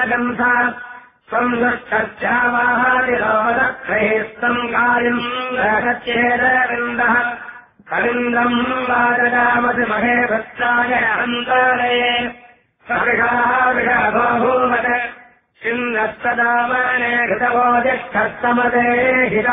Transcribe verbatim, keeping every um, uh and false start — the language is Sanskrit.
गन्ध स्वम् दुष्टस्यावाहारिरोदक्षैस्तम् कार्यम् रहस्येदविन्दः कलिन्दम् वाजयामतिमहे भृत्ताय अन्तरे सहृषाः विषभूवत् चिन्नस्तदामने घृतवो ज्येष्ठस्तमते